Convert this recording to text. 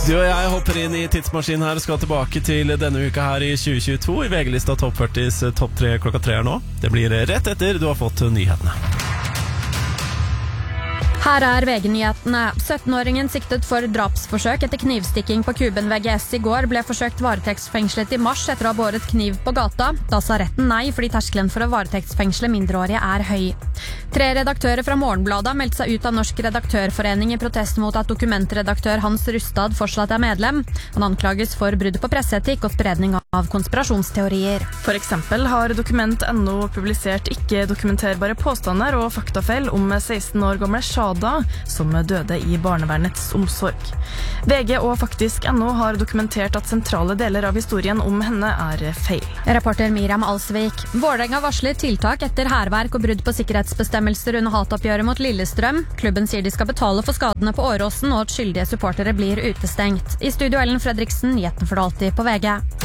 Du og jeg hopper inn i tidsmaskinen her og skal tilbake til denne uka her i 2022 i VG-lista Topp 40s Topp 3 klokka 3 nå. Det blir rett etter du har fått nyhetene. Her VG-nyhetene. 17-åringen siktet for drapsforsøk etter knivstikking på Kuben VGS i går ble forsøkt varetektsfengslet i mars etter å ha båret kniv på gata. Da sa retten nei fordi terskelen for å varetektsfengsle mindreårige høy. 3 redaktører fra Morgenbladet meldte seg ut av Norsk Redaktørforening i protest mot at dokumentredaktør Hans Rustad fortsatt medlem. Han anklages for brudd på presseetikk og spredning av konspirasjonsteorier. For eksempel har Dokument.no publisert ikke-dokumenterbare påstander og faktafeil om 16 år gamle Shada som døde i barnevernets omsorg. VG og Faktisk.no har dokumentert at sentrale deler av historien om henne feil. Reporter Miriam Alsvik. Vålerenga varsler tiltak etter hærverk og brudd på sikkerhetsbestemmelser under hatoppgjøret mot Lillestrøm. Klubben sier de skal betale for skadene på Åråsen og at skyldige supportere blir utestengt. I studio Ellen Fredriksen, nyheten for alltid på VG.